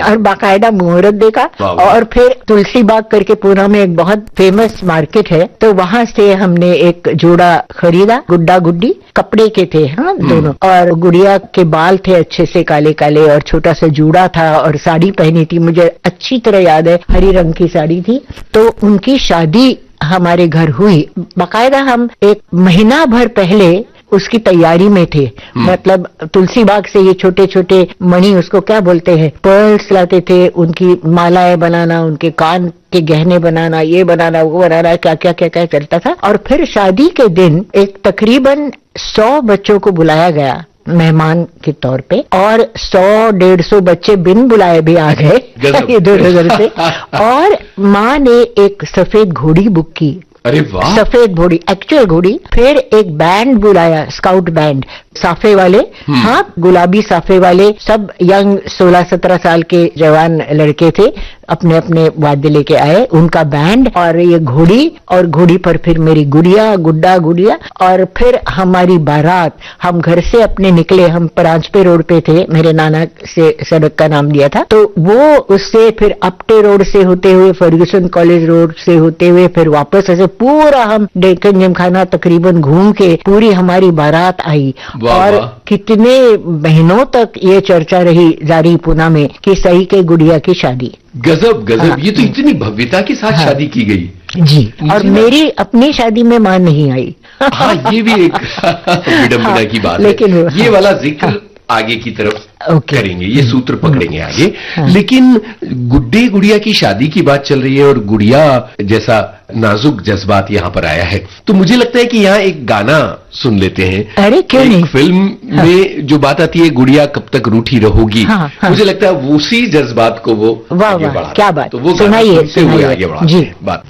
और बाकायदा मुहूर्त देखा। और फिर तुलसी बाग करके पूना में एक बहुत फेमस मार्केट है, तो वहां से हमने एक जोड़ा खरीदा, गुड्डा गुड्डी कपड़े के थे, हाँ दोनों, और गुड़िया के बाल थे अच्छे से काले काले और छोटा सा जूड़ा था और साड़ी पहनी थी, मुझे अच्छी तरह याद है, हरी रंग की साड़ी थी। तो उनकी शादी हमारे घर हुई। बाकायदा हम एक महीना भर पहले उसकी तैयारी में थे। मतलब तुलसी बाग से ये छोटे छोटे मणि, उसको क्या बोलते हैं, पर्ल्स लाते थे, उनकी मालाएं बनाना, उनके कान के गहने बनाना, ये बनाना वो बनाना, क्या क्या क्या क्या चलता था। और फिर शादी के दिन एक तकरीबन 100 बच्चों को बुलाया गया मेहमान के तौर पे, और 100-150 बच्चे बिन बुलाए भी आ गए इधर उधर से। और माँ ने एक सफेद घोड़ी बुक की। अरे वाह, सफेद घोड़ी, एक्चुअल घोड़ी। फिर एक बैंड बुलाया, स्काउट बैंड, साफे वाले, हाँ गुलाबी साफे वाले, सब यंग 16-17 साल के जवान लड़के थे, अपने अपने वाद्य लेके आए, उनका बैंड और ये घोड़ी, और घोड़ी पर फिर मेरी गुड़िया, गुड्डा गुड़िया। और फिर हमारी बारात, हम घर से अपने निकले, हम परांजपे रोड पे थे, मेरे नाना से सड़क का नाम दिया था, तो वो उससे फिर अपटे रोड से होते हुए, फर्गुसन कॉलेज रोड से होते हुए, फिर वापस ऐसे पूरा हम डेक्कन जिमखाना तकरीबन घूम के पूरी हमारी बारात आई। और कितने महीनों तक ये चर्चा रही जारी पूना में कि सई के गुड़िया की शादी। गजब गजब। हाँ, ये तो इतनी भव्यता के साथ शादी की गई जी। और मेरी अपनी शादी में मां नहीं आई। हाँ, ये भी एक विडंबना की बात लेकिन है। ये वाला जिक्र आगे की तरफ करेंगे, ये सूत्र पकड़ेंगे आगे। लेकिन गुड्डे गुड़िया की शादी की बात चल रही है और गुड़िया जैसा नाजुक जज्बात यहाँ पर आया है, तो मुझे लगता है कि यहाँ एक गाना सुन लेते हैं। अरे क्यों नहीं। फिल्म में जो बात आती है, गुड़िया कब तक रूठी रहोगी, मुझे लगता है उसी जज्बात को वो वाह वाह, क्या बात, तो वो सुनाइए आगे बढ़ा जी बात।